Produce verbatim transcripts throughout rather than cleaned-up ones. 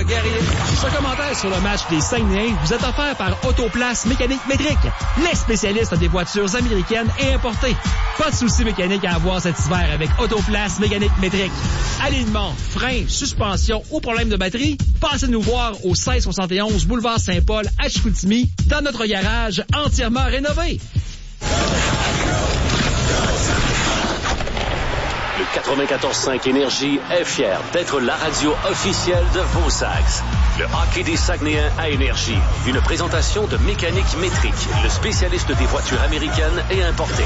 guerrier. Ce commentaire sur le match des Saguenayens vous est offert par Autoplace Mécanique Métrique, les spécialistes des voitures américaines et importées. Pas de soucis mécaniques à avoir cet hiver avec Autoplace Mécanique Métrique. Alignement, frein, suspension ou problème de batterie, passez nous voir au seize soixante et onze boulevard Saint-Paul à Chicoutimi dans notre garage entièrement rénové. Le quatre-vingt-quatorze cinq Énergie est fier d'être la radio officielle de vos Sags. Le hockey des Saguenayens à Énergie. Une présentation de Mécanique Métrique, le spécialiste des voitures américaines et importées.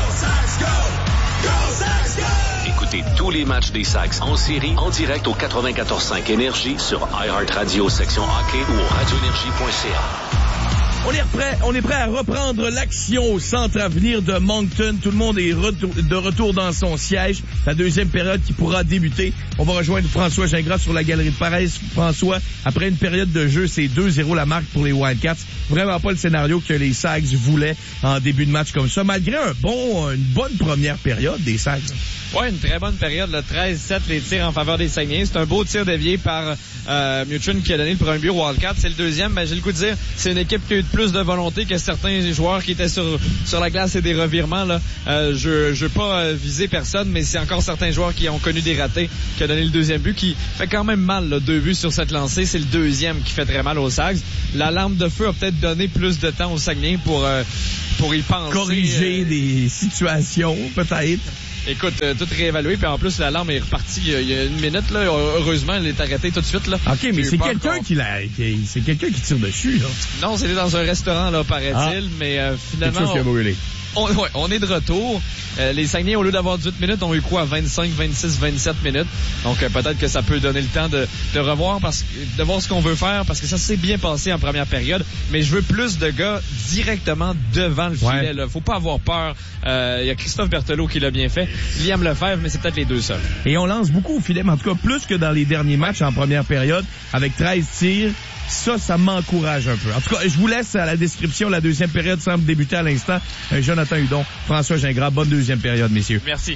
Écoutez tous les matchs des Sags en série en direct au quatre-vingt-quatorze cinq Énergie sur iHeartRadio section hockey ou au radio énergie point c a. On est prêt, on est prêt à reprendre l'action au centre Avenir de Moncton. Tout le monde est retour, de retour dans son siège. La deuxième période qui pourra débuter. On va rejoindre François Gingras sur la galerie de presse. François, après une période de jeu, c'est deux zéro la marque pour les Wildcats. Vraiment pas le scénario que les Sags voulaient en début de match comme ça, malgré un bon, une bonne première période des Sags. Ouais, une très bonne période, le treize sept, les tirs en faveur des Saguenayens. C'est un beau tir dévié par euh, Mewtune qui a donné le premier but aux Wildcats. C'est le deuxième, ben j'ai le coup de dire, c'est une équipe qui a eu plus de volonté que certains joueurs qui étaient sur sur la glace et des revirements. Là. Euh, je je veux pas euh, viser personne, mais c'est encore certains joueurs qui ont connu des ratés, qui a donné le deuxième but, qui fait quand même mal, là, deux buts sur cette lancée. C'est le deuxième qui fait très mal aux Sags. La lampe de feu a peut-être donné plus de temps aux Saguenayens pour euh, pour y penser. Corriger euh, des situations, peut-être. Écoute, euh, tout réévalué, puis en plus, la lampe est repartie il y a, il y a une minute, là. Heureusement, elle est arrêtée tout de suite, là. OK, mais c'est quelqu'un qu'on... qui l'a, qui, c'est quelqu'un qui tire dessus, là. Non, c'était dans un restaurant, là, paraît-il, ah. mais euh, finalement... Quelque chose qui a brûlé. On, ouais, on est de retour. Euh, les Saguenayens, au lieu d'avoir dix-huit minutes, ont eu quoi? vingt-cinq, vingt-six, vingt-sept minutes. Donc, euh, peut-être que ça peut donner le temps de, de revoir, parce, de voir ce qu'on veut faire, parce que ça s'est bien passé en première période. Mais je veux plus de gars directement devant le filet. Ouais. Là. Faut pas avoir peur. Il euh, y a Christophe Berthelot qui l'a bien fait. Liam Lefebvre, mais c'est peut-être les deux seuls. Et on lance beaucoup au filet, mais en tout cas plus que dans les derniers matchs en première période, avec treize tirs. Ça, ça m'encourage un peu. En tout cas, je vous laisse à la description. La deuxième période semble débuter à l'instant. Euh, Jonathan Hudon, François Gingras. Bonne deuxième période, messieurs. Merci.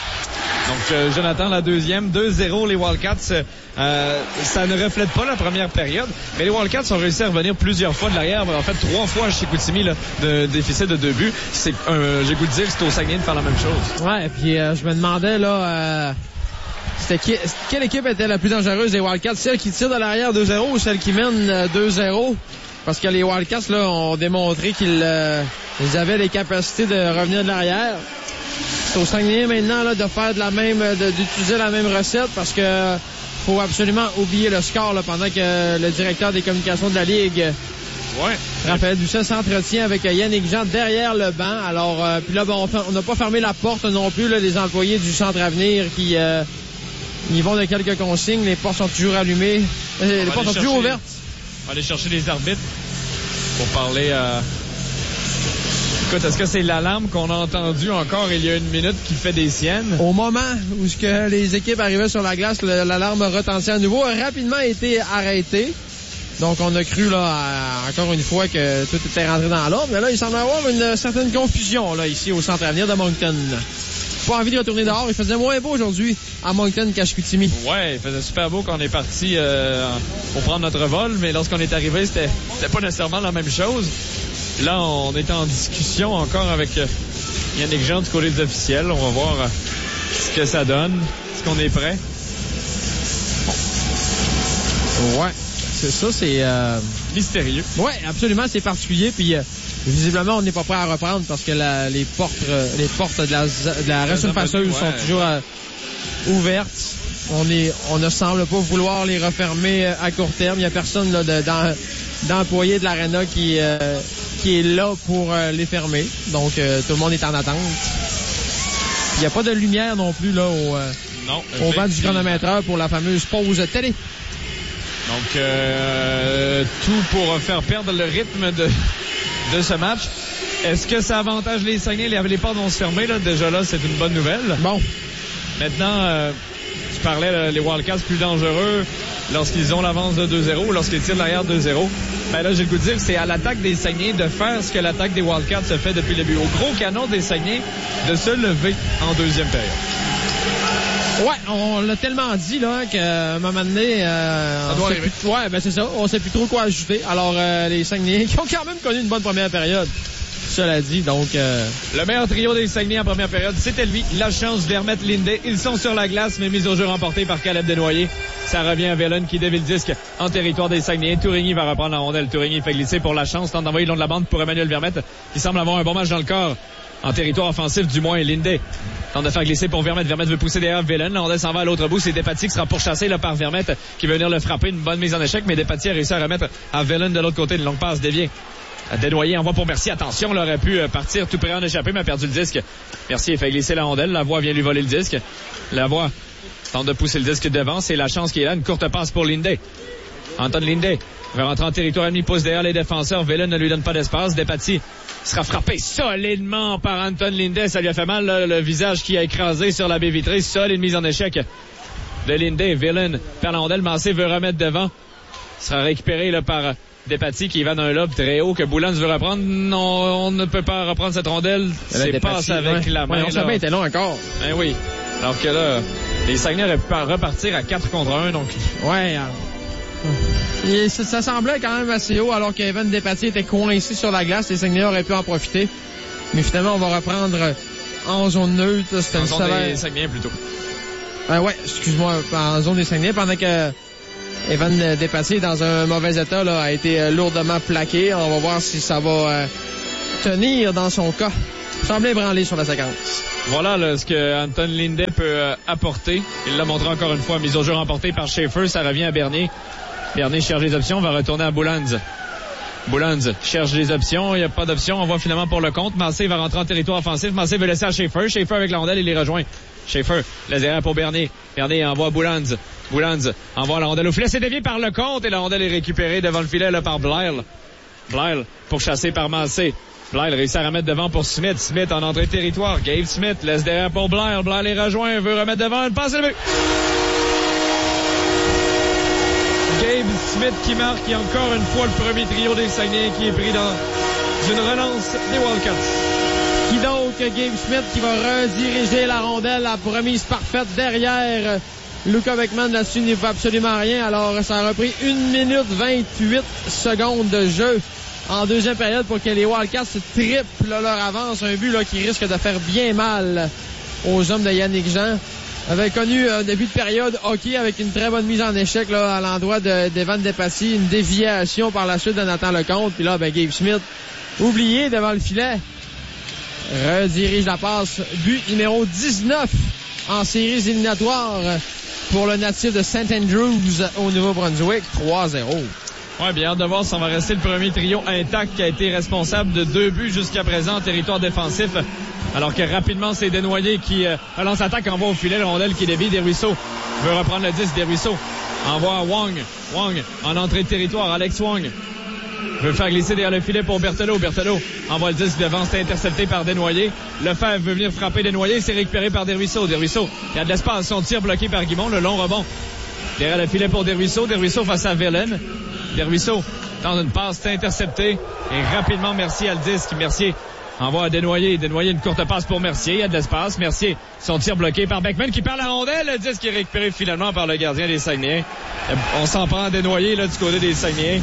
Donc, euh, Jonathan, la deuxième. deux zéro, les Wildcats. Euh, ça ne reflète pas la première période, mais les Wildcats ont réussi à revenir plusieurs fois de l'arrière. En fait, trois fois chez Chicoutimi, là, de déficit de deux buts. C'est, euh, j'ai goût de dire que c'est au Saguenay de faire la même chose. Ouais, puis euh, je me demandais, là... Euh... C'était qui, quelle équipe était la plus dangereuse des Wildcats? Celle qui tire de l'arrière deux zéro ou celle qui mène deux zéro? Parce que les Wildcats là, ont démontré qu'ils euh, ils avaient les capacités de revenir de l'arrière. C'est au Saguenay maintenant là, de faire de la même, de, d'utiliser la même recette parce que faut absolument oublier le score là, pendant que le directeur des communications de la Ligue, ouais. Raphaël Doucet, s'entretient avec Yannick Jean derrière le banc. Alors, euh, puis là, bon, on n'a pas fermé la porte non plus, là, les employés du Centre Avenir qui... Euh, Ils vont de quelques consignes. Les portes sont toujours allumées. Les portes sont chercher, toujours ouvertes. On va aller chercher les arbitres pour parler. Euh... Écoute, est-ce que c'est l'alarme qu'on a entendue encore il y a une minute qui fait des siennes? Au moment où ce que les équipes arrivaient sur la glace, l'alarme a retenti à nouveau, a rapidement été arrêtée. Donc, on a cru, là, à, encore une fois, que tout était rentré dans l'ordre. Mais là, il semble y avoir une certaine confusion, là, ici, au Centre Avenir de Moncton. Pas envie de retourner dehors. Il faisait moins beau aujourd'hui à Moncton qu'à Chicoutimi. Ouais, il faisait super beau quand on est parti euh, pour prendre notre vol, mais lorsqu'on est arrivé, c'était, c'était pas nécessairement la même chose. Là, on est en discussion encore avec euh, Yannick Jean du côté des officiels. On va voir euh, ce que ça donne. Est-ce qu'on est prêt? Ouais, c'est ça, c'est... Euh... mystérieux. Ouais, absolument, c'est particulier, puis... Euh... Visiblement, on n'est pas prêt à reprendre parce que la, les portes euh, les portes de la, de la resurfaceuse ouais. sont toujours euh, ouvertes. On est, on ne semble pas vouloir les refermer à court terme. Il n'y a personne là, de, dans, d'employé de l'aréna qui, euh, qui est là pour euh, les fermer. Donc, euh, tout le monde est en attente. Il n'y a pas de lumière non plus là au, euh, non, au vent du chronométreur pour la fameuse pause télé. Donc, euh, tout pour faire perdre le rythme de... de ce match. Est-ce que ça avantage les Saguenay? Les, les portes vont se fermer, là. Déjà là, c'est une bonne nouvelle. Bon. Maintenant, euh, tu parlais, là, les Wildcats plus dangereux lorsqu'ils ont l'avance de deux zéro, lorsqu'ils tirent l'arrière deux zéro. Ben là, j'ai le goût de dire que c'est à l'attaque des Saguenay de faire ce que l'attaque des Wildcats se fait depuis le début. Au gros canon des Saguenay de se lever en deuxième période. Ouais, on l'a tellement dit, là, qu'à un moment donné, euh, ça doit on sait arriver. plus, ouais, ben c'est ça, on sait plus trop quoi ajouter. Alors, euh, les Saguenayens qui ont quand même connu une bonne première période. Cela dit, donc... Euh... Le meilleur trio des Saguenay en première période, c'était lui. La chance, Vermette, Linday. Ils sont sur la glace, mais mise au jeu remportée par Caleb Desnoyers. Ça revient à Velen qui dévie le disque en territoire des Saguenayens. Tourigny va reprendre la rondelle. Tourigny fait glisser pour la chance. Tente d'envoyer le long de la bande pour Emmanuel Vermette, qui semble avoir un bon match dans le corps. En territoire offensif, du moins, Linday tente de faire glisser pour Vermette. Vermette veut pousser derrière Velen. La rondelle s'en va à l'autre bout. C'est Despatie qui sera pourchassé là, par Vermette, qui veut venir le frapper. Une bonne mise en échec, mais Despatie a réussi à remettre à Velen de l'autre côté. Une longue passe déviée. Desnoyers envoie pour Mercier. Attention, il aurait pu partir tout près en échapper, mais a perdu le disque. Mercier fait glisser la rondelle. Lavoie vient lui voler le disque. Lavoie tente de pousser le disque devant. C'est la chance qui est là. Une courte passe pour Linday. Anton Linday va rentrer en territoire ennemi, pousse derrière les défenseurs. Velen ne lui donne pas d'espace. Despatie sera frappé solidement par Anton Linday. Ça lui a fait mal, là, le visage qui a écrasé sur la baie vitrée. Solide mise en échec de Linday. Velen perd la rondelle. Massé veut remettre devant. Il sera récupéré là, par Despatie qui va d'un lobe très haut que Boulans veut reprendre. Non, on ne peut pas reprendre cette rondelle. C'est passe avec ouais. la main. Ouais, ça avait été long encore. Ben oui. Alors que là, les Saguenay auraient pu repartir à quatre contre un. Donc... Ouais. Euh... Et ça, ça semblait quand même assez haut alors qu'Evan Despatie était coincé sur la glace. Les Saguenay auraient pu en profiter. Mais finalement, on va reprendre en zone neutre. C'était en zone salaire... des Saguenay plutôt. Euh, ouais, excuse-moi, en zone des Saguenay pendant que Evan Despatie, dans un mauvais état, là, a été lourdement plaqué. On va voir si ça va euh, tenir dans son cas. Il semblait branler sur la séquence. Voilà là, ce que Anton Linday peut euh, apporter. Il l'a montré encore une fois. Mise au jeu remportée par Schaefer. Ça revient à Bernier. Bernier cherche les options. Va retourner à Boulans. Boulans cherche les options. Il n'y a pas d'option. On va finalement pour le compte. Massé va rentrer en territoire offensif. Massé veut laisser à Schaefer. Schaefer avec la rondelle, il les rejoint. Schaefer, laisse derrière pour Bernier. Bernier envoie Boulans. Boulans envoie la rondelle au filet. C'est dévié par le compte et la rondelle est récupérée devant le filet là, par Blair. Blair pour chasser par Massé. Blair réussit à remettre devant pour Smith. Smith en entrée de territoire. Gabe Smith laisse derrière pour Blair. Blair les rejoint. Veut remettre devant. Une passe et le but. Gabe Smith qui marque. Et encore une fois le premier trio des Saguenay qui est pris dans une relance des Wildcats. Qui donc, Gabe Smith qui va rediriger la rondelle. La remise parfaite derrière Luca Beckman. Là-dessus, il n'y va absolument rien. Alors, ça a repris une minute vingt-huit secondes de jeu en deuxième période pour que les Wildcats triplent leur avance. Un but là, qui risque de faire bien mal aux hommes de Yannick Jean. Avait connu un début de période hockey avec une très bonne mise en échec là, à l'endroit de, d'Evan Despatie. Une déviation par la suite de Nathan Lecomte. Puis là, ben, Gabe Smith, oublié devant le filet, redirige la passe. But numéro dix-neuf en séries éliminatoires pour le natif de Saint Andrews au Nouveau-Brunswick. trois zéro. Ouais, bien hâte de voir si on va rester le premier trio intact qui a été responsable de deux buts jusqu'à présent en territoire défensif. Alors que rapidement, c'est Desnoyers qui euh, relance l'attaque, envoie au filet, le rondelle qui dévie. Desruisseaux veut reprendre le disque. Desruisseaux envoie à Wong. Wong en entrée de territoire. Alex Wong veut faire glisser derrière le filet pour Berthelot. Berthelot envoie le disque devant, c'est intercepté par Desnoyers. Lefebvre veut venir frapper Desnoyers, c'est récupéré par Desruisseaux. Desruisseaux, il y a de l'espace, son tir bloqué par Guimond, le long rebond derrière le filet pour Desruisseaux. Desruisseaux face à Velen. Desruisseaux tente une passe, c'est intercepté. Et rapidement, Mercier a le disque. Mercier envoie à Desnoyers. Desnoyers, une courte passe pour Mercier. Il y a de l'espace. Mercier, son tir bloqué par Beckman qui perd la rondelle. Le disque est récupéré finalement par le gardien des Saguenayens. On s'en prend à Desnoyers là, du côté des Saguenayens.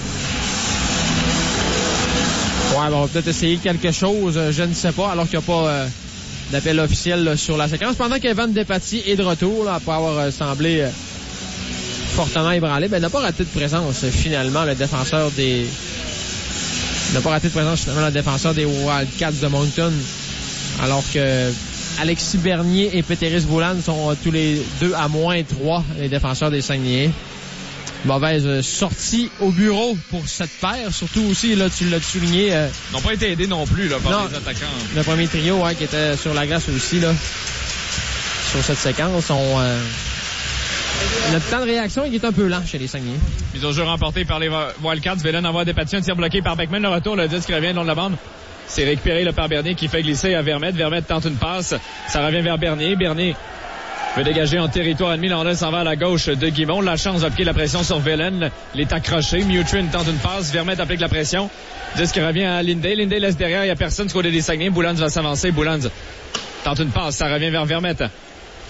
Ouais, bon, on va peut-être essayer quelque chose, je ne sais pas, alors qu'il n'y a pas euh, d'appel officiel là, sur la séquence. Pendant qu'Evan Despatie est de retour, là, après avoir euh, semblé euh, fortement ébranlé, ben, n'a pas raté de présence, finalement, le défenseur des... n'a pas raté de présence, finalement, le défenseur des Wildcats de Moncton, alors que Alexis Bernier et Péteris Boulan sont euh, tous les deux à moins trois, les défenseurs des Saguenayens. Mauvaise sortie au bureau pour cette paire. Surtout aussi, là, tu l'as souligné. Euh, Ils n'ont pas été aidés non plus là, par non, les attaquants. Le premier trio hein, qui était sur la glace aussi, là, sur cette séquence. On, euh, le temps de réaction il est un peu lent chez les Saguenayens. Mise au jeu remporté par les Wildcats. Velen envoie des patins, un tir bloqué par Beckman. Le retour, le disque revient le long de la bande. C'est récupéré là, par Bernier qui fait glisser à Vermette. Vermette tente une passe. Ça revient vers Bernier. Bernier veut dégager en territoire ennemi. La rondelle s'en va à la gauche de Guimond. La chance d'appliquer la pression sur Velen. Il est accroché. Mutrin tente une passe. Vermette applique la pression. Disque revient à Linday. Linday laisse derrière. Il n'y a personne du côté des Saguenay. Boulans va s'avancer. Boulans tente une passe. Ça revient vers Vermette.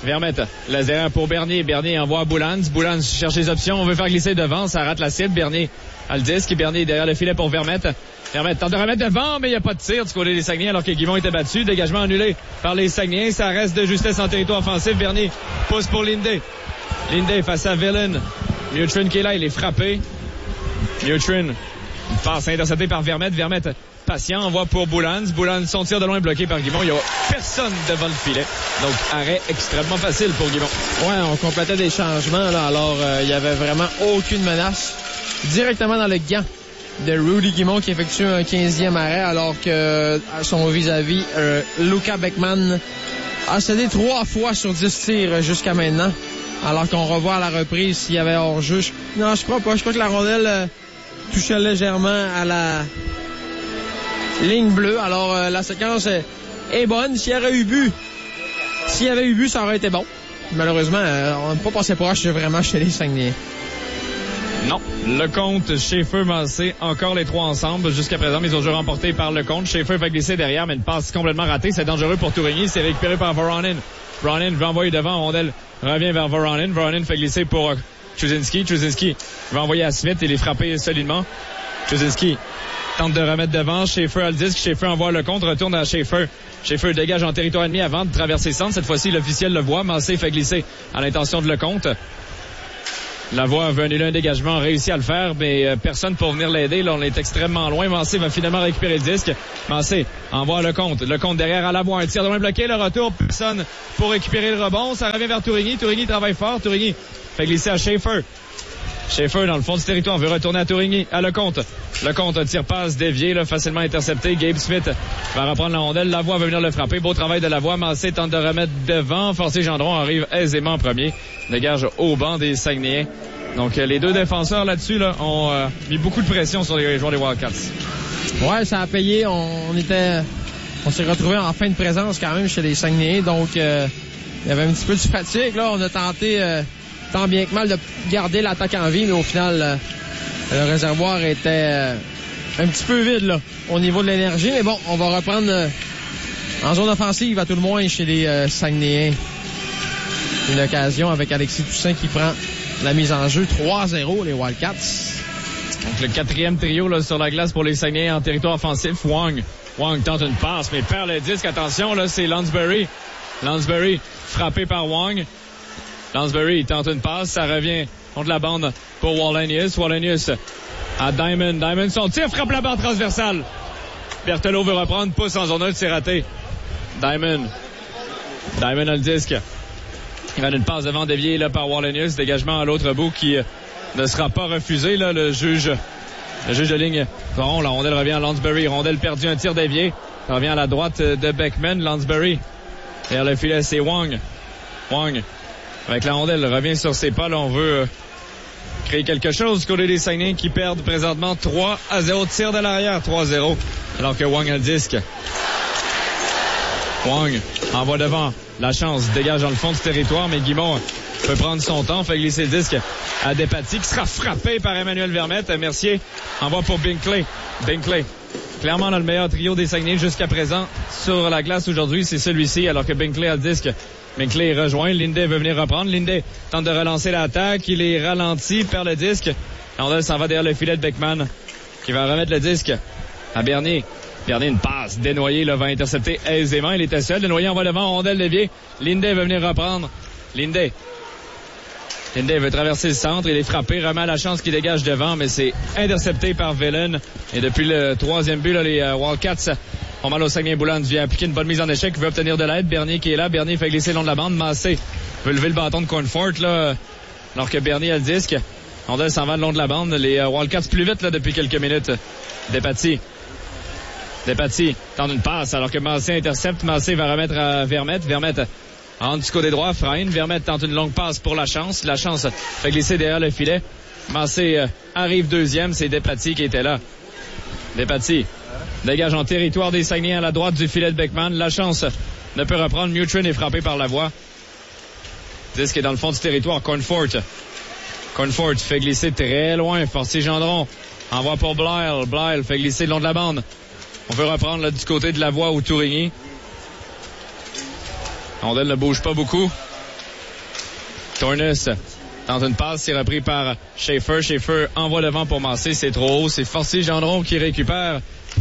Vermette, laisse derrière pour Bernier. Bernier envoie Boulans. Boulans cherche les options. On veut faire glisser devant. Ça rate la cible. Bernier a le disque. Bernier derrière le filet pour Vermette. Vermette tente de remettre devant, mais il n'y a pas de tir du côté des Saguenayens alors que Guimont était battu. Dégagement annulé par les Saguenayens. Ça reste de justesse en territoire offensif. Bernier pousse pour Lindé. Lindé face à Villain. Mutrin qui est là. Il est frappé. Mutrin passe intercepté par Vermette. Vermette patient, envoie pour Boulans. Boulans, son tir de loin bloqué par Guimont. Il n'y a personne devant le filet. Donc, arrêt extrêmement facile pour Guimont. Ouais, on complétait des changements, là. Alors, euh, il n'y avait vraiment aucune menace. Directement dans le gant de Rudy Guimont qui effectue un quinzième arrêt alors que à son vis-à-vis, euh, Luca Beckman a cédé trois fois sur dix tirs jusqu'à maintenant. Alors qu'on revoit à la reprise s'il y avait hors-jeu. Non, je crois pas. Je crois que la rondelle euh, touchait légèrement à la ligne bleue. Alors, euh, la séquence est, est bonne. S'il y aurait eu but, s'il y avait eu but, ça aurait été bon. Malheureusement, euh, on n'a pas passé proche vraiment chez les Saguenayens. Non. Lecomte, Schaefer, Massé, encore les trois ensemble. Jusqu'à présent, mise au jeu remportée par Lecomte. Schaefer va glisser derrière, mais une passe complètement ratée. C'est dangereux pour Tourigny. C'est récupéré par Voronin. Voronin va envoyer devant. Rondelle revient vers Voronin. Voronin fait glisser pour euh, Chuzinski. Chuzinski va envoyer à Smith. Il est frappé solidement. Chuzinski tente de remettre devant. Schaefer a le disque. Schaefer envoie Lecomte. Retourne à Schaefer. Schaefer dégage en territoire ennemi avant de traverser centre. Cette fois-ci, l'officiel le voit. Massé fait glisser à l'intention de Lecomte. La voix veut annuler un dégagement, réussit à le faire, mais euh, personne pour venir l'aider. Là, on est extrêmement loin. Massé va finalement récupérer le disque. Massé envoie Lecomte. Lecomte derrière à la voix. Un tir de loin bloqué. Le retour, personne pour récupérer le rebond. Ça revient vers Tourigny. Tourigny travaille fort. Tourigny fait glisser à Schaefer. Schaefer dans le fond du territoire veut retourner à Tourigny, à Lecomte. Lecomte, un tir passe dévié, là, facilement intercepté. Gabe Smith va reprendre la rondelle. Lavoie va venir le frapper. Beau travail de Lavoie. Massé tente de remettre devant. Forcé Gendron arrive aisément en premier. Dégage au banc des Saguenayens. Donc, les deux défenseurs là-dessus là, ont euh, mis beaucoup de pression sur les joueurs des Wildcats. Ouais, ça a payé. On, on était, on s'est retrouvé en fin de présence quand même chez les Saguenayens. Donc, euh, il y avait un petit peu de fatigue. Là, on a tenté euh, tant bien que mal de garder l'attaque en vie, mais au final, euh, le réservoir était euh, un petit peu vide là, au niveau de l'énergie. Mais bon, on va reprendre euh, en zone offensive à tout le moins chez les euh, Saguenayens. Une occasion avec Alexis Toussaint qui prend la mise en jeu. Trois zéro, les Wildcats. Donc, le quatrième trio là, sur la glace pour les Saguenayens en territoire offensif. Wang. Wang tente une passe, mais perd le disque. Attention, là, c'est Lansbury. Lansbury frappé par Wang. Lansbury tente une passe. Ça revient contre la bande pour Wallenius. Wallenius à Diamond. Diamond, son tir frappe la barre transversale. Berthelot veut reprendre. Pousse en zone neutre, c'est raté. Diamond. Diamond a le disque. Il va une passe devant déviée là, par Wallenius. Dégagement à l'autre bout qui euh, ne sera pas refusé. Là, le juge le juge de ligne. Bon, la rondelle revient à Lansbury. Rondelle perdue, un tir dévié. Ça revient à la droite de Beckman. Lansbury. Vers le filet, c'est Wang. Wang. Avec la rondelle, revient sur ses pas. Là, on veut euh, créer quelque chose du côté des Saguenayens qui perdent présentement trois à zéro. Tir de l'arrière, trois zéro. Alors que Wang a le disque. Wang envoie devant. La chance dégage dans le fond du territoire, mais Guimont peut prendre son temps, fait glisser le disque à Despatie, qui sera frappé par Emmanuel Vermette. Mercier envoie pour Binkley. Binkley, clairement dans le meilleur trio des Saguenayens jusqu'à présent sur la glace aujourd'hui, c'est celui-ci, alors que Binkley a le disque. Binkley rejoint, Lindé veut venir reprendre. Lindé tente de relancer l'attaque, il est ralenti, perd le disque. La rondelle s'en va derrière le filet de Beckman, qui va remettre le disque à Bernier. Bernier, une passe dénoyée, là, va intercepter aisément. Il était seul. Desnoyers envoie devant, rondelle déviée. Lindé veut venir reprendre. Lindé. Lindé veut traverser le centre. Il est frappé. Remet la chance qu'il dégage devant, mais c'est intercepté par Villain. Et depuis le troisième but, là, les euh, Wildcats ont mal au Saguenay-Boulans. Vient appliquer une bonne mise en échec. Veut obtenir de l'aide. Bernier qui est là. Bernier fait glisser le long de la bande. Massé veut lever le bâton de Cornfort, là, alors que Bernier a le disque. Rondelle s'en va le long de la bande. Les euh, Wildcats plus vite, là, depuis quelques minutes. Despatie. Despatie tente une passe alors que Massé intercepte. Massé va remettre à Vermette. Vermette en du côté droit, freine. Vermette tente une longue passe pour la chance. La chance fait glisser derrière le filet. Massé euh, arrive deuxième. C'est Despatie qui était là. Despatie dégage en territoire des Saguenayens à la droite du filet de Beckman. La chance ne peut reprendre. Mutrin est frappé par la voie. Disque est dans le fond du territoire. Cornfort. Cornfort fait glisser très loin. Forcé Gendron envoie pour Blyle. Blyle fait glisser le long de la bande. On veut reprendre là, du côté de la voie au Tourigny. Rondelle ne bouge pas beaucoup. Tornes tente une passe, c'est repris par Schaefer. Schaefer envoie devant pour Massé, c'est trop haut. C'est Fortier Gendron qui récupère.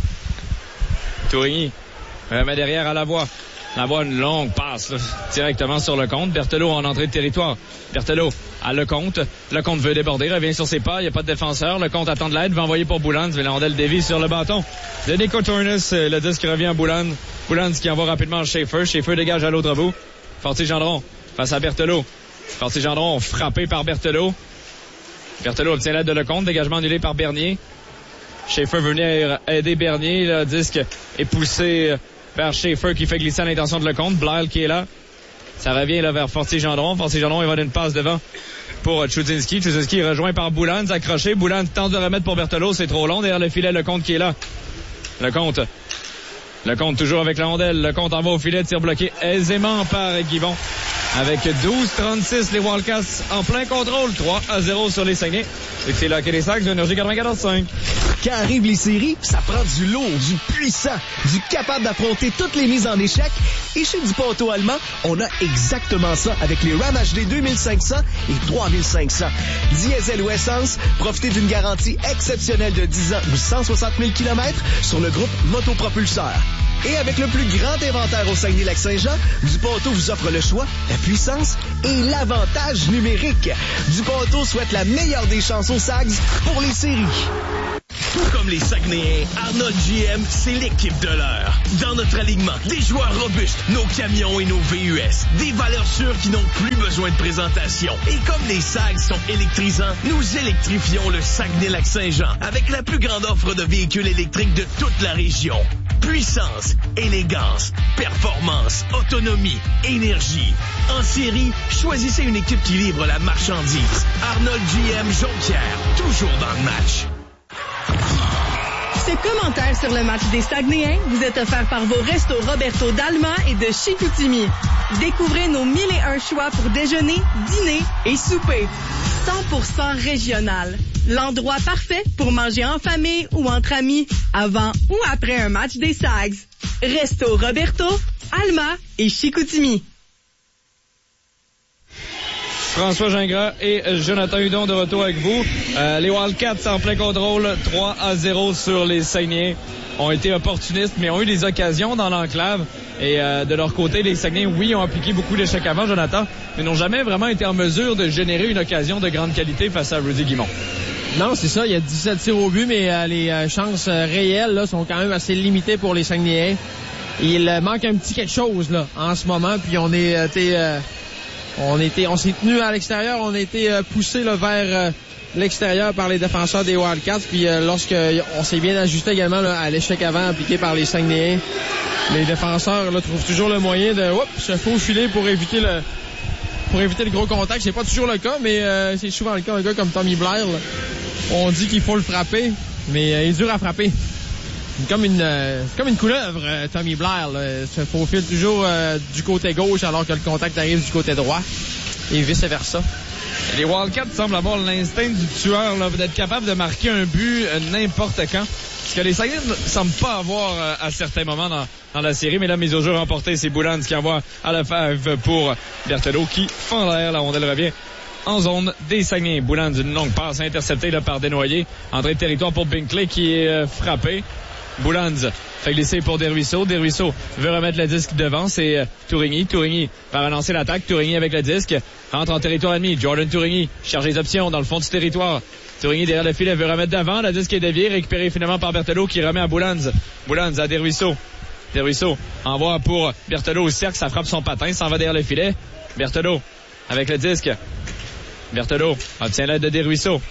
Tourigny remet derrière à Lavoie. Lavoie, une longue passe là, directement sur le compte. Berthelot en entrée de territoire. Berthelot à Lecomte. Lecomte veut déborder, revient sur ses pas. Il n'y a pas de défenseur. Lecomte attend de l'aide, va envoyer pour Boulan. Mais la rondelle dévie sur le bâton de Nico Tornes. Le disque revient à Boulan. Boulan qui envoie rapidement Schaefer. Schaefer dégage à l'autre bout. Fortier Gendron face à Berthelot. Fortier Gendron frappé par Berthelot. Berthelot obtient l'aide de Lecomte. Dégagement annulé par Bernier. Schaefer veut venir aider Bernier. Le disque est poussé vers Schaefer qui fait glisser à l'intention de Lecomte. Blyle qui est là. Ça revient là vers Fortier Gendron. Fortier Gendron, il va donner une passe devant pour Chudzinski. Chudzinski est rejoint par Boulan, accroché. Boulan tente de remettre pour Berthelot. C'est trop long. Derrière le filet, Lecomte qui est là. Lecomte. Lecomte toujours avec la rondelle. Lecomte envoie au filet. Tir bloqué aisément par Guivon. Avec douze trente-six, les Wildcats en plein contrôle. trois à zéro sur les Saguenay. Et c'est là que les Sacs de Énergie quatre-vingt-quatorze cinq. Quand arrivent les séries, ça prend du lourd, du puissant, du capable d'affronter toutes les mises en échec. Et chez Duponto Allemand, on a exactement ça avec les Ram H D deux mille cinq cents et trois mille cinq cents. Diesel ou essence, profitez d'une garantie exceptionnelle de dix ans ou cent soixante mille kilomètres sur le groupe Motopropulseur. Et avec le plus grand inventaire au Saguenay-Lac-Saint-Jean, Duponto vous offre le choix, la puissance et l'avantage numérique. Duponto souhaite la meilleure des chances aux Sags pour les séries. Tout comme les Saguenayens, Arnold G M, c'est l'équipe de l'heure. Dans notre alignement, des joueurs robustes, nos camions et nos V U S, des valeurs sûres qui n'ont plus besoin de présentation. Et comme les Sags sont électrisants, nous électrifions le Saguenay-Lac-Saint-Jean avec la plus grande offre de véhicules électriques de toute la région. Puissance, élégance, performance, autonomie, énergie. En série, choisissez une équipe qui livre la marchandise. Arnold G M Jonquière, toujours dans le match. Ce commentaire sur le match des Saguenayens vous est offert par vos restos Roberto d'Alma et de Chicoutimi. Découvrez nos mille et un choix pour déjeuner, dîner et souper. cent pour cent régional. L'endroit parfait pour manger en famille ou entre amis, avant ou après un match des Sags. Resto Roberto, Alma et Chicoutimi. François Gingras et Jonathan Hudon de retour avec vous. Euh, les Wildcats en plein contrôle, trois à zéro sur les Saguenayens. Ont été opportunistes, mais ont eu des occasions dans l'enclave. Et euh, de leur côté, les Saguenayens, oui, ont appliqué beaucoup d'échecs avant, Jonathan, mais n'ont jamais vraiment été en mesure de générer une occasion de grande qualité face à Rudy Guimont. Non, c'est ça. Il y a dix-sept tirs au but, mais euh, les euh, chances euh, réelles là, sont quand même assez limitées pour les Saguenayens. Il euh, manque un petit quelque chose là en ce moment, puis on est euh, été... Euh, On était, on s'est tenu à l'extérieur, on a été euh, poussé là, vers euh, l'extérieur par les défenseurs des Wildcats. Puis euh, lorsque on s'est bien ajusté également là, à l'échec avant appliqué par les Saguenayens, les défenseurs là, trouvent toujours le moyen de oups, se faufiler pour éviter le pour éviter le gros contact. C'est pas toujours le cas, mais euh, c'est souvent le cas. Un gars comme Tommy Blair, là, on dit qu'il faut le frapper, mais euh, il est dur à frapper. Comme une euh, comme une couleuvre, euh, Tommy Blair là, se faufile toujours euh, du côté gauche alors que le contact arrive du côté droit et vice-versa. Les Wildcats semblent avoir l'instinct du tueur là, d'être capable de marquer un but euh, n'importe quand. Ce que les Saguenay ne semblent pas avoir euh, à certains moments dans, dans la série. Mais là, mise au jeu remportée, c'est Boulan qui envoie à la fève pour Berthelot qui fend l'air. La rondelle revient en zone des Saguenay. Boulan d'une longue passe interceptée là, par Desnoyers. Entrée de territoire pour Binkley qui est euh, frappé. Boulan fait glisser pour Desruisseaux. Desruisseaux veut remettre le disque devant. C'est euh, Tourigny. Tourigny va relancer l'attaque. Tourigny avec le disque. Rentre en territoire ennemi. Jordan Tourigny cherche les options dans le fond du territoire. Tourigny derrière le filet veut remettre devant. Le disque est dévié. Récupéré finalement par Berthelot qui remet à Boulan. Boulan à Desruisseaux. Desruisseaux envoie pour Berthelot au cercle. Ça frappe son patin. S'en va derrière le filet. Berthelot avec le disque. Berthelot obtient l'aide de Desruisseaux.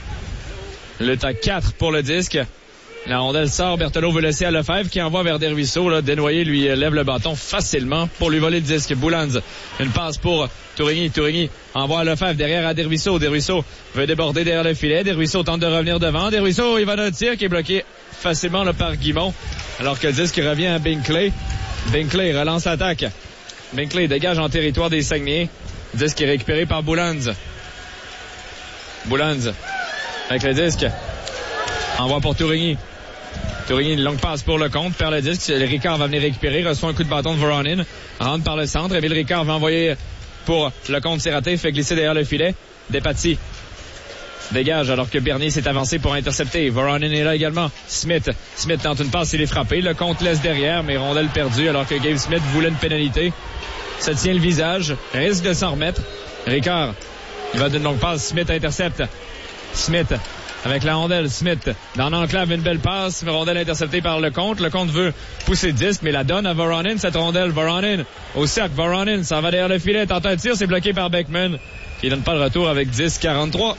Lutte à quatre pour le disque. La rondelle sort, Berthelot veut laisser à Lefebvre qui envoie vers Desruisseaux. Là, Desnoyers lui lève le bâton facilement pour lui voler le disque. Boulan, une passe pour Tourigny. Tourigny envoie à Lefebvre derrière à Desruisseaux. Desruisseaux veut déborder derrière le filet. Desruisseaux tente de revenir devant. Desruisseaux, il va dans le tir qui est bloqué facilement là, par Guimont. Alors que le disque revient à Binkley. Binkley relance l'attaque. Binkley dégage en territoire des Saguenay. Disque est récupéré par Boulan. Boulan avec le disque. Envoie pour Tourigny. Tourigny, une longue passe pour le compte, perd le disque. Ricard va venir récupérer, reçoit un coup de bâton de Voronin. Rentre par le centre. Émile Ricard va envoyer pour le compte, c'est raté, fait glisser derrière le filet. Despatie dégage alors que Bernier s'est avancé pour intercepter. Voronin est là également. Smith. Smith tente une passe, il est frappé. Le compte laisse derrière, mais rondelle perdue alors que Gabe Smith voulait une pénalité. Se tient le visage, risque de s'en remettre. Ricard, il va d'une longue passe. Smith intercepte. Smith avec la rondelle. Smith dans l'enclave, une belle passe. Rondelle interceptée par le compte. Le compte veut pousser le disque, mais la donne à Voronin, cette rondelle. Voronin au cercle. Voronin s'en va derrière le filet. Tente un tir, c'est bloqué par Beckman, qui donne pas le retour avec dix quarante-trois.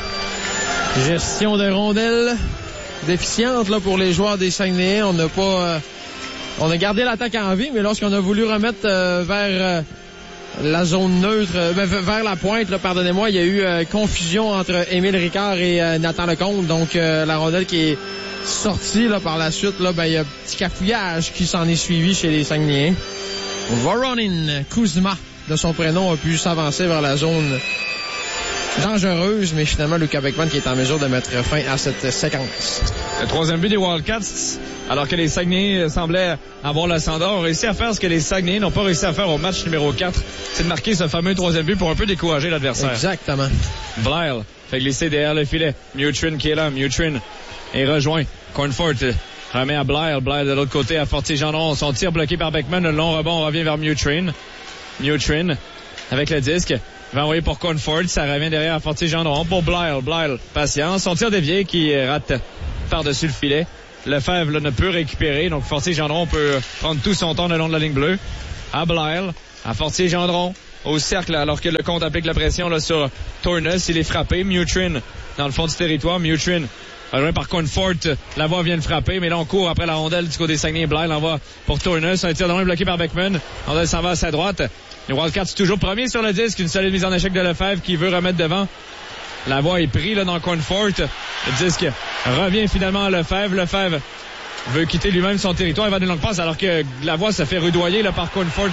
Gestion de rondelle déficiente là, pour les joueurs des Saguenayens. On n'a pas... Euh, on a gardé l'attaque en vie, mais lorsqu'on a voulu remettre euh, vers euh, la zone neutre, euh, vers la pointe, là, pardonnez-moi, il y a eu euh, confusion entre Émile Ricard et euh, Nathan Lecomte. Donc, euh, la rondelle qui est sortie là, par la suite, là, ben, il y a un petit cafouillage qui s'en est suivi chez les Saguenayens. Voronin Kuzma, de son prénom, a pu s'avancer vers la zone dangereuse, mais finalement, Luka Beckman qui est en mesure de mettre fin à cette séquence. Le troisième but des Wildcats, alors que les Saguenayens semblaient avoir l'ascendant, ont réussi à faire ce que les Saguenayens n'ont pas réussi à faire au match numéro quatre. C'est de marquer ce fameux troisième but pour un peu décourager l'adversaire. Exactement. Blyle fait glisser derrière le filet. Mutrin qui est là. Mutrin est rejoint. Cornfort remet à Blyle. Blyle de l'autre côté à Fortier-Gendron. Son tir bloqué par Beckman. Le long rebond, on revient vers Mutrin. Mutrin avec le disque. Il va envoyer pour Cornfort. Ça revient derrière à Fortier-Gendron pour Blyle. Blyle, patience. Son tir dévié qui rate par-dessus le filet. Lefebvre là, ne peut récupérer. Donc Fortier-Gendron peut prendre tout son temps le long de la ligne bleue. À Blyle, à Fortier-Gendron, au cercle, alors que le compte applique la pression là, sur Tournes. Il est frappé. Mutrin dans le fond du territoire. Mutrin rejoint par Cornfort. La voie vient de frapper, mais là on court après la rondelle du côté des Saguenay. Blyle envoie pour Tournes. Un tir de loin bloqué par Beckman. La rondelle s'en va à sa droite. Les Wildcats toujours premiers sur le disque. Une solide mise en échec de Lefebvre qui veut remettre devant. La voie est prise là, dans Cornfort. Le disque revient finalement à Lefebvre. Lefebvre veut quitter lui-même son territoire. Il va de longue passe alors que la voie se fait rudoyer là, par Cornfort.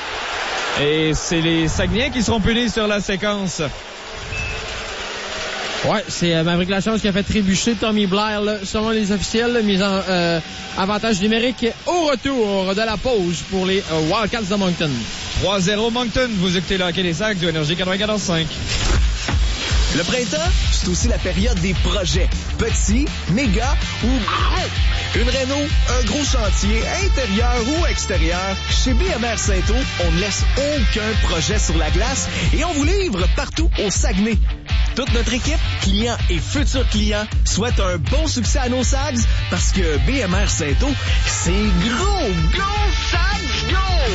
Et c'est les Saguenayens qui seront punis sur la séquence. Ouais, c'est euh, Maverick Lachance qui a fait trébucher Tommy Blyle, là, selon les officiels, mise en euh, avantage numérique au retour de la pause pour les euh, Wildcats de Moncton. trois zéro Moncton, vous écoutez le hockey des Sacs de Énergie quatre-vingt-quatorze cinq. Le printemps, c'est aussi la période des projets. Petits, méga ou gros. Une réno, un gros chantier, intérieur ou extérieur. Chez B M R Saint-Eau, on ne laisse aucun projet sur la glace et on vous livre partout au Saguenay. Toute notre équipe, clients et futurs clients, souhaite un bon succès à nos Sags parce que B M R Saint-Eau, c'est gros, gros Sags, go!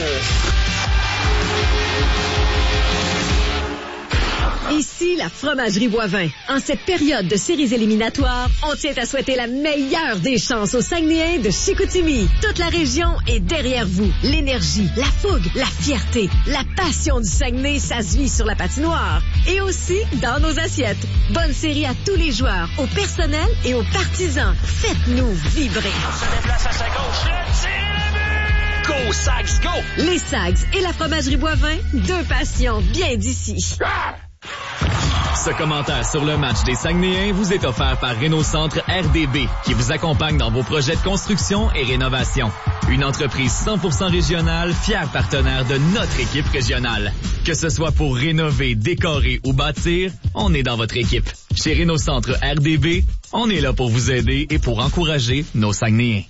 Ici, la Fromagerie Boivin. En cette période de séries éliminatoires, on tient à souhaiter la meilleure des chances aux Saguenayens de Chicoutimi. Toute la région est derrière vous. L'énergie, la fougue, la fierté, la passion du Saguenay, ça se vit sur la patinoire. Et aussi dans nos assiettes. Bonne série à tous les joueurs, au personnel et aux partisans. Faites-nous vibrer. On se déplace à sa gauche. Le tir et le but! Go, Sags, go! Les Sags et la Fromagerie Boivin, deux passions bien d'ici. Ce commentaire sur le match des Saguenayens vous est offert par Réno Centre R D B, qui vous accompagne dans vos projets de construction et rénovation. Une entreprise cent pour cent régionale, fière partenaire de notre équipe régionale. Que ce soit pour rénover, décorer ou bâtir, on est dans votre équipe. Chez Réno Centre R D B, on est là pour vous aider et pour encourager nos Saguenayens.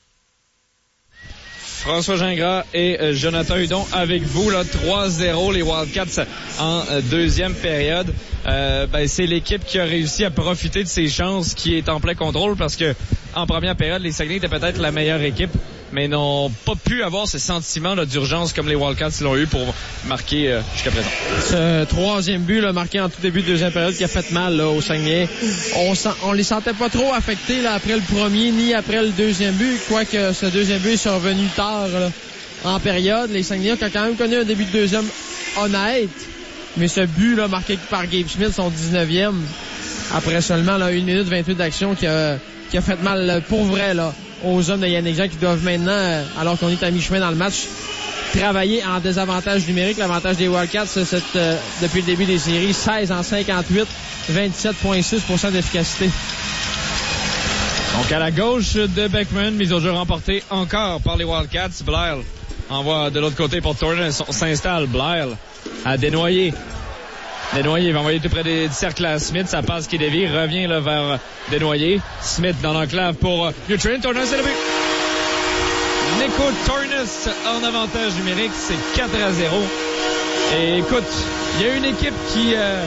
François Gingras et euh, Jonathan Hudon avec vous, là, trois zéro, les Wildcats en euh, deuxième période. Euh, ben, c'est l'équipe qui a réussi à profiter de ses chances, qui est en plein contrôle, parce que en première période, les Saguenay étaient peut-être la meilleure équipe, mais n'ont pas pu avoir ce sentiment là, d'urgence comme les Wildcats l'ont eu pour marquer euh, jusqu'à présent. Ce troisième but là, marqué en tout début de deuxième période qui a fait mal là, aux Saguenay. On, sent, on les sentait pas trop affectés là, après le premier ni après le deuxième but, quoique ce deuxième but est survenu tard là, en période. Les Saguenay ont quand même connu un début de deuxième honnête, mais ce but là, marqué par Gabe Smith, son dix-neuvième, après seulement là, une minute vingt-huit d'action qui a, qui a fait mal là, pour vrai là, aux hommes de Yannick Jean qui doivent maintenant, alors qu'on est à mi-chemin dans le match, travailler en désavantage numérique. L'avantage des Wildcats, c'est cette, euh, depuis le début des séries, seize en cinquante-huit, vingt-sept virgule six pour cent d'efficacité. Donc à la gauche de Beckman, mise au jeu remportée encore par les Wildcats. Blyle envoie de l'autre côté pour Tournes, on s'installe. Blyle à Desnoyers. Desnoyers va envoyer tout près des, du cercle à Smith. Ça passe qui dévie. Revient là, vers Desnoyers. Smith dans l'enclave pour uh, Nutrin. Tornes, c'est le but. Nico Tornes en avantage numérique. C'est quatre à zéro. Et écoute, il y a une équipe qui euh,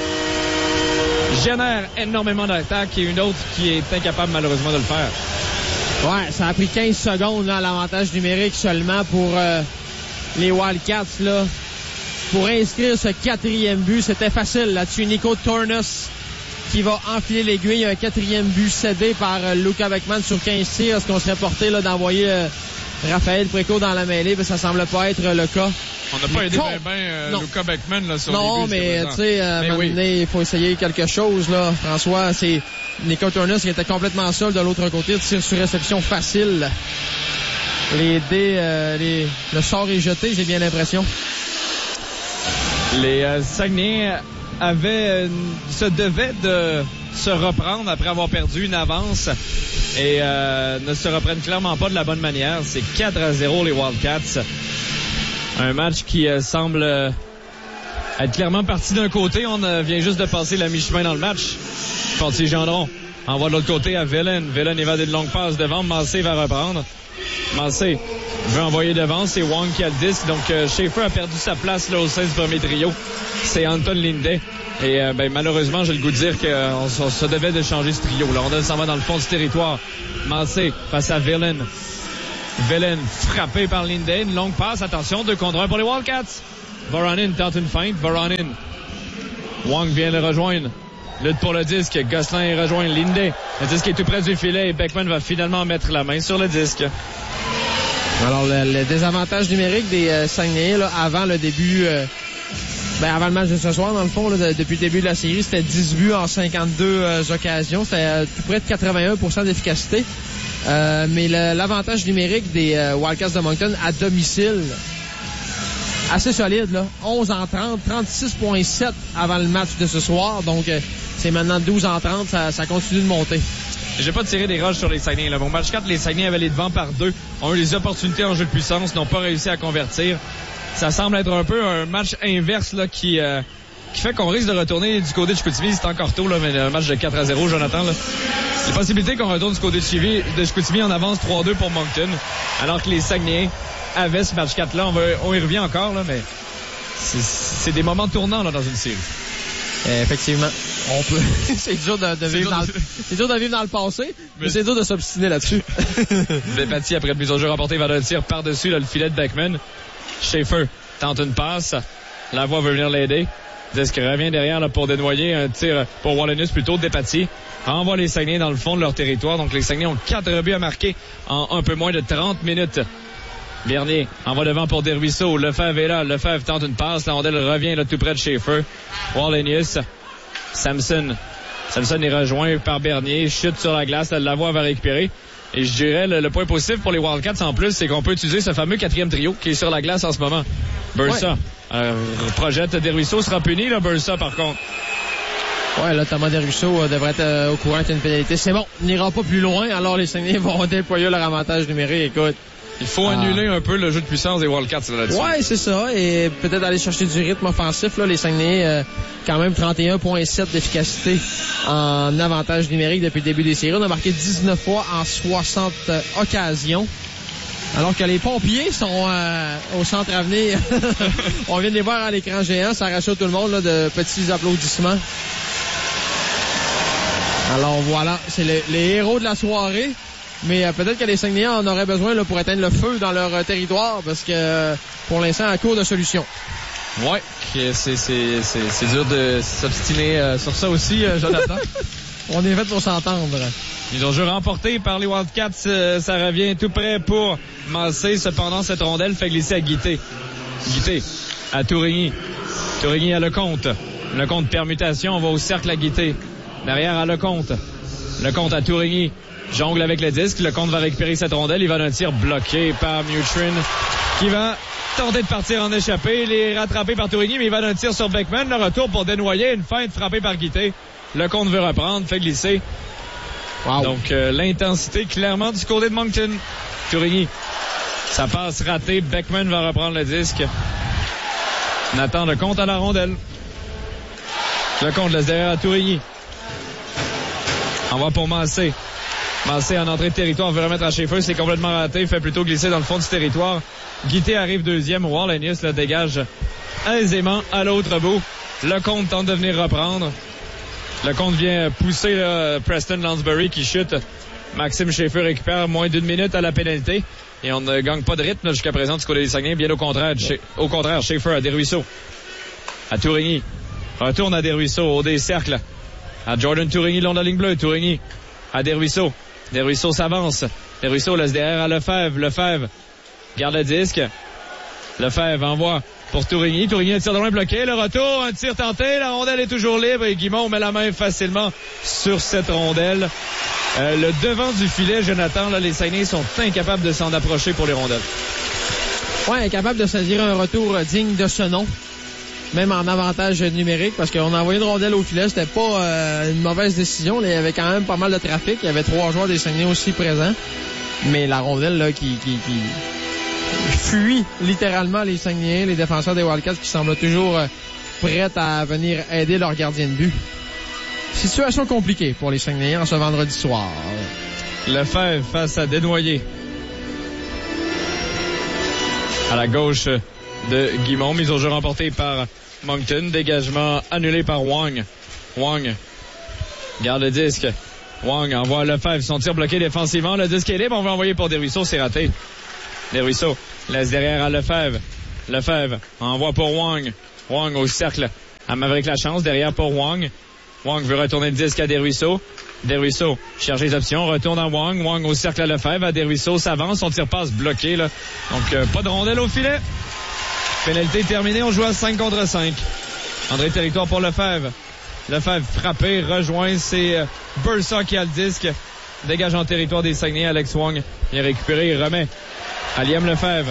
génère énormément d'attaques et une autre qui est incapable malheureusement de le faire. Ouais, ça a pris quinze secondes là, à l'avantage numérique seulement pour euh, les Wildcats là. Pour inscrire ce quatrième but, c'était facile là-dessus. Nico Tornes qui va enfiler l'aiguille. Un quatrième but cédé par euh, Luca Beckman sur quinze tirs. Est-ce qu'on serait porté là, d'envoyer euh, Raphaël Préco dans la mêlée? Ben, ça semble pas être le cas. On n'a pas aidé bien ben, euh, Luca Beckman là, sur non, les buts. Non, mais tu sais, euh, maintenant, oui. il faut essayer quelque chose. Là. François, c'est Nico Tornes qui était complètement seul de l'autre côté. Tir sur réception facile. Les dés, euh, les... le sort est jeté, j'ai bien l'impression. Les euh, Saguenay avaient, euh, se devaient de se reprendre après avoir perdu une avance et euh, ne se reprennent clairement pas de la bonne manière. C'est quatre à zéro les Wildcats. Un match qui euh, semble euh, être clairement parti d'un côté. On euh, vient juste de passer la mi-chemin dans le match. Pontier Gendron envoie de l'autre côté à Villen. Villen évade une longue passe devant. Massé va reprendre. Massé veut envoyer devant, c'est Wong qui a le disque. Donc euh, Schaefer a perdu sa place là, au sein du premier trio. C'est Anton Linde. Et euh, ben, malheureusement, j'ai le goût de dire qu'on on se devait de changer ce trio. Là, on s'en va dans le fond du territoire. Massé face à Villen. Villen frappé par Linde. Une longue passe. Attention, deux contre un pour les Wildcats. Voronin tente une feinte. Voronin. Wong vient le rejoindre. Lutte pour le disque. Gosselin rejoint Linde. Le disque est tout près du filet et Beckman va finalement mettre la main sur le disque. Alors, le, le désavantage numérique des euh, Saguenayens, là, avant le début, euh, ben, avant le match de ce soir, dans le fond, là, de, depuis le début de la série, c'était dix buts en cinquante-deux euh, occasions. C'était euh, tout près de quatre-vingt-un pour cent d'efficacité. Euh, mais le, l'avantage numérique des euh, Wildcats de Moncton à domicile, assez solide, là. onze en trente, trente-six virgule sept avant le match de ce soir. Donc, euh, c'est maintenant douze en trente, ça, ça continue de monter. J'ai pas tiré des roches sur les Saguenay. Là. Bon, match quatre, les Saguenay avaient les devants par deux, ont eu des opportunités en jeu de puissance, n'ont pas réussi à convertir. Ça semble être un peu un match inverse là, qui, euh, qui fait qu'on risque de retourner du côté de Chicoutimi. C'est encore tôt, là, mais un match de quatre à zéro, Jonathan. Là. Il y a possibilité qu'on retourne du côté de Chicoutimi, de Chicoutimi en avance trois deux pour Moncton, alors que les Saguenay avaient ce match quatre-là. On, va, on y revient encore, là, mais c'est, c'est des moments tournants là, dans une série. Euh, effectivement, on peut. c'est dur de, de vivre dans le... c'est dur de vivre dans le passé, mais, mais c'est dur de s'obstiner là-dessus. Despatie après le mise au jeu remporté vers le tir par-dessus là, le filet de Beckman. Schaefer tente une passe. La voix veut venir l'aider. Disque revient derrière là, pour Desnoyers. Un tir pour Wallenius plutôt. Despatie envoie les Saguenay dans le fond de leur territoire. Donc les Saguenay ont quatre buts à marquer en un peu moins de trente minutes. Bernier envoie devant pour Desruisseaux. Lefebvre est là. Lefebvre tente une passe. La rondelle revient là, tout près de Schaefer. Wallenius. Samson. Samson est rejoint par Bernier. Chute sur la glace. La voie va récupérer. Et je dirais, le, le point positif pour les Wildcats en plus, c'est qu'on peut utiliser ce fameux quatrième trio qui est sur la glace en ce moment. Bursa. Ouais. Euh, projette Desruisseaux sera puni, là, Bursa, par contre. Ouais, là, Thomas Desruisseaux euh, devrait être euh, au courant qu'il y a une pénalité. C'est bon. On n'ira pas plus loin. Alors, les Saguenay vont déployer leur avantage numérique. Écoute. Il faut ah. annuler un peu le jeu de puissance des Wildcats là-dessus. Ouais, c'est ça. Et peut-être aller chercher du rythme offensif. Là, les Saguenay, euh, quand même trente et un virgule sept d'efficacité en avantage numérique depuis le début des séries. On a marqué dix-neuf fois en soixante euh, occasions. Alors que les pompiers sont euh, au centre avenir. On vient de les voir à l'écran géant. Ça rassure tout le monde là, de petits applaudissements. Alors voilà, c'est le, les héros de la soirée. Mais euh, peut-être que les Saguenayens en auraient besoin là, pour éteindre le feu dans leur euh, territoire parce que euh, pour l'instant, à court de solutions. Ouais, c'est, c'est, c'est, c'est dur de s'obstiner euh, sur ça aussi, euh, Jonathan. On est fait pour s'entendre. Ils ont jeu remporté par les Wildcats. Euh, ça revient tout près pour Massé. Cependant, cette rondelle fait glisser à Guité. Guité à Tourigny. Tourigny à Lecomte. Lecomte permutation. On va au cercle à Guité. Derrière à Lecomte. Lecomte à Tourigny. Jongle avec le disque. Lecomte va récupérer cette rondelle. Il va d'un tir bloqué par Mutrin qui va tenter de partir en échappée. Il est rattrapé par Tourigny, mais il va d'un tir sur Beckman. Le retour pour Desnoyers. Une feinte frappée par Guité. Lecomte veut reprendre. Fait glisser. Wow. Donc, euh, l'intensité clairement du côté de Moncton. Tourigny. Ça passe raté. Beckman va reprendre le disque. Nathan Lecomte à la rondelle. Lecomte laisse derrière à Tourigny. Envoie pour Massé. Massé en entrée de territoire veut remettre à Schaefer. C'est complètement raté. Il fait plutôt glisser dans le fond du territoire. Guité arrive deuxième. Wallenius le dégage aisément à l'autre bout. Lecomte tente de venir reprendre. Lecomte vient pousser là, Preston Lansbury qui chute. Maxime Schaefer récupère moins d'une minute à la pénalité. Et on ne gagne pas de rythme là, jusqu'à présent du côté des Saguenay. Bien au contraire, au contraire, Schaefer à Desruisseaux. À Tourigny. Retourne à Desruisseaux au des cercles. À Jordan Tourigny, long de la ligne bleue. Tourigny à Desruisseaux. Desruisseaux s'avance. Desruisseaux laisse derrière à Lefebvre. Lefebvre garde le disque. Lefebvre envoie pour Tourigny. Tourigny, un tir de loin bloqué. Le retour, un tir tenté. La rondelle est toujours libre et Guimond met la main facilement sur cette rondelle. Euh, le devant du filet, Jonathan, là, les Saguenay sont incapables de s'en approcher pour les rondelles. Ouais, incapable de saisir un retour digne de ce nom. Même en avantage numérique, parce qu'on a envoyé une rondelle au filet, c'était pas euh, une mauvaise décision. Là, il y avait quand même pas mal de trafic. Il y avait trois joueurs des Saguenay aussi présents. Mais la rondelle là qui, qui, qui fuit littéralement les Saguenayens, les défenseurs des Wildcats qui semblent toujours euh, prêts à venir aider leur gardien de but. Situation compliquée pour les Saguenayens ce vendredi soir. Lefebvre face à Desnoyers. À la gauche de Guimond, mise au jeu remportée par Moncton. Dégagement annulé par Wang. Wang garde le disque. Wang envoie Lefebvre. Son tir bloqué défensivement. Le disque est libre. On va envoyer pour Desruisseaux. C'est raté. Desruisseaux laisse derrière à Lefebvre. Lefebvre envoie pour Wang. Wang au cercle. À Maverick la chance. Derrière pour Wang. Wang veut retourner le disque à Desruisseaux. Desruisseaux cherche les options. Retourne à Wang. Wang au cercle à Lefebvre. À Desruisseaux s'avance. Son tir passe bloqué, là. Donc, euh, pas de rondelle au filet. Pénalité terminée. On joue à cinq contre cinq. André territoire pour Lefebvre. Lefebvre frappé. Rejoint. C'est euh, Bursa qui a le disque. Dégage en territoire des Saguenay. Alex Wang vient récupérer. Il remet à Liam Lefebvre.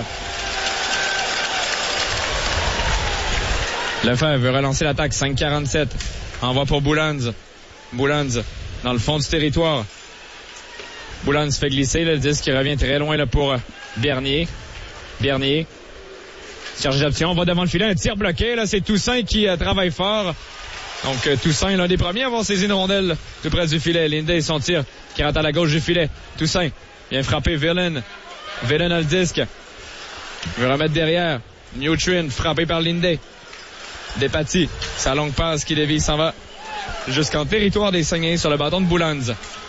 Lefebvre veut relancer l'attaque. cinq quarante-sept. Envoie pour Boulans. Boulans dans le fond du territoire. Boulans fait glisser le disque qui revient très loin là, pour euh, Bernier. Bernier cherche d'option. On va devant le filet. Un tir bloqué. Là, c'est Toussaint qui euh, travaille fort. Donc euh, Toussaint est l'un des premiers à avoir saisi une rondelle tout près du filet. Linday, son tir qui rate à la gauche du filet. Toussaint vient frapper Villain. Villain a le disque. Il veut remettre derrière. Newtrin frappé par Linday. Despatie, sa longue passe qui dévie, s'en va jusqu'en territoire des Saguenay sur le bâton de Boulans.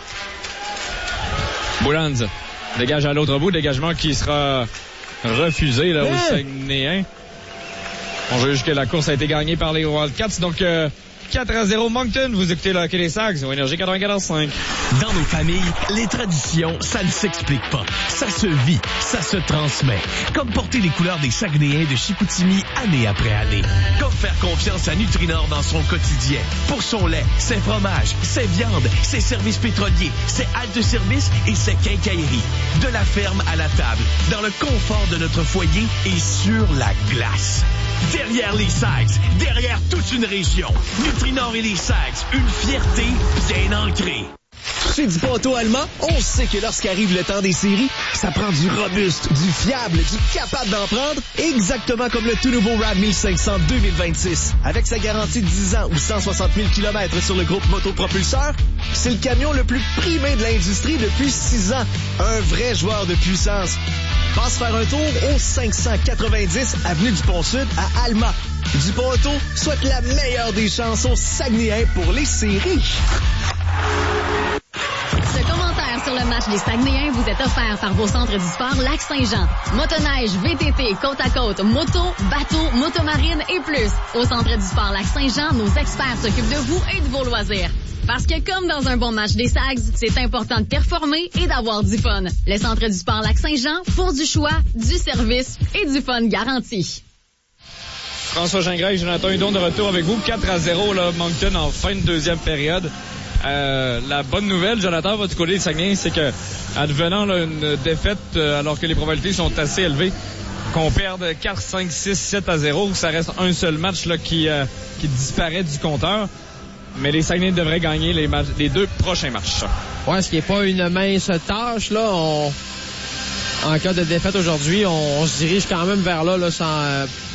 Boulans dégage à l'autre bout, dégagement qui sera refusé là, aux Saguenayens. On veut juste que la course a été gagnée par les Wildcats, donc euh, quatre à zéro Moncton. Vous écoutez le hockey des Sags au Énergie quatre-vingt-quatorze cinq. Dans nos familles, les traditions, ça ne s'explique pas. Ça se vit, ça se transmet. Comme porter les couleurs des Saguenayens de Chicoutimi année après année. Comme faire confiance à Nutrinor dans son quotidien. Pour son lait, ses fromages, ses viandes, ses services pétroliers, ses haltes de service et ses quincailleries. De la ferme à la table, dans le confort de notre foyer et sur la glace. Derrière les Sags, derrière toute une région. Nutrinor et les Sags, une fierté bien ancrée. Chez Duponto Allemand, on sait que lorsqu'arrive le temps des séries, ça prend du robuste, du fiable, du capable d'en prendre, exactement comme le tout nouveau Ram mille cinq cents deux mille vingt-six. Avec sa garantie de dix ans ou cent soixante mille kilomètres sur le groupe motopropulseur, c'est le camion le plus primé de l'industrie depuis six ans. Un vrai joueur de puissance. Passe faire un tour au cinq cent quatre-vingt-dix avenue du Pont-Sud à Alma. Duponto souhaite la meilleure des chances aux Saguenayens pour les séries. Ce commentaire sur le match des Saguenayens vous est offert par vos centres du sport Lac-Saint-Jean. Motoneige, V T T, côte à côte, moto, bateau, motomarine et plus. Au centre du sport Lac-Saint-Jean, nos experts s'occupent de vous et de vos loisirs. Parce que comme dans un bon match des Sags, c'est important de performer et d'avoir du fun. Le centre du sport Lac-Saint-Jean, pour du choix, du service et du fun garanti. François Gingras et Jonathan Hudon de retour avec vous. quatre à zéro, là, Moncton en fin de deuxième période. Euh, la bonne nouvelle, Jonathan, votre côté des Saguenay, c'est que, advenant là, une défaite, euh, alors que les probabilités sont assez élevées, qu'on perde quatre, cinq, six, sept à zéro, ça reste un seul match là, qui, euh, qui disparaît du compteur. Mais les Saguenay devraient gagner les, matchs, les deux prochains matchs. Ouais, ce qui n'est pas une mince tâche, là. On... En cas de défaite aujourd'hui, on, on se dirige quand même vers là, là sans, euh,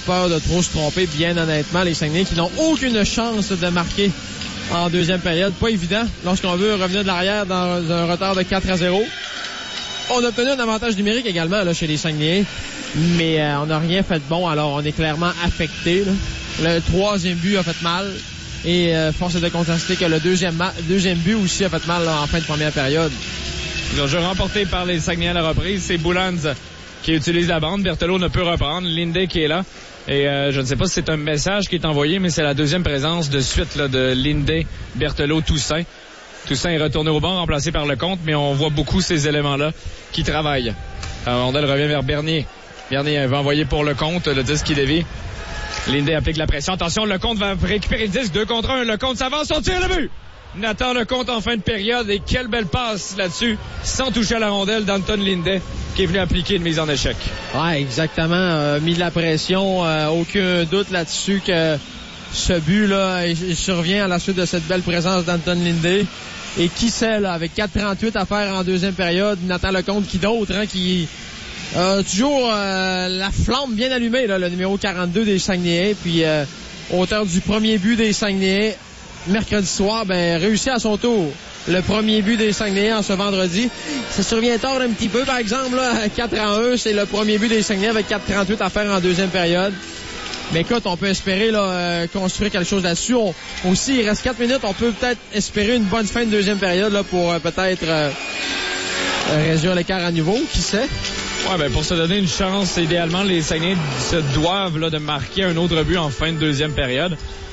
peur de trop se tromper, bien honnêtement. Les Saguenayens qui n'ont aucune chance de marquer en deuxième période. Pas évident lorsqu'on veut revenir de l'arrière dans un retard de quatre à zéro. On a obtenu un avantage numérique également là, chez les Saguenayens, mais euh, on n'a rien fait de bon, alors on est clairement affecté. Là. Le troisième but a fait mal, et euh, force est de constater que le deuxième, ma- deuxième but aussi a fait mal là, en fin de première période. Le jeu remporté par les Saguenayens à la reprise, c'est Boulans qui utilise la bande. Berthelot ne peut reprendre. Lindé qui est là. Et euh, je ne sais pas si c'est un message qui est envoyé, mais c'est la deuxième présence de suite là, de Lindé, Berthelot, Toussaint. Toussaint est retourné au banc, remplacé par Lecomte, mais on voit beaucoup ces éléments-là qui travaillent. Alors, Rondelle revient vers Bernier. Bernier va envoyer pour Lecomte, le disque qui dévie. Lindé applique la pression. Attention, Lecomte va récupérer le disque. Deux contre un. Lecomte s'avance, on tire le but! Nathan Lecomte en fin de période, et quelle belle passe là-dessus, sans toucher à la rondelle d'Anton Lindé, qui est venu appliquer une mise en échec. Ouais, exactement. Euh, mis de la pression, euh, aucun doute là-dessus que ce but-là, il, il survient à la suite de cette belle présence d'Anton Lindé. Et qui sait, là, avec quatre trente-huit à faire en deuxième période, Nathan Lecomte, qui d'autre, hein, qui a euh, toujours euh, la flamme bien allumée, là, le numéro quarante-deux des Saguenayens, puis euh, auteur du premier but des Saguenayens, mercredi soir, ben, réussit à son tour le premier but des Saguenayens ce vendredi. Ça survient tard un petit peu, par exemple, là, quatre à un, c'est le premier but des Saguenayens avec quatre trente-huit à faire en deuxième période. Mais écoute, on peut espérer là, euh, construire quelque chose là-dessus. On, aussi, il reste quatre minutes, on peut peut-être espérer une bonne fin de deuxième période là, pour euh, peut-être euh, réduire l'écart à nouveau, qui sait? Ouais, ben pour se donner une chance, idéalement, les Saguenayens se doivent là, de marquer un autre but en fin de deuxième période.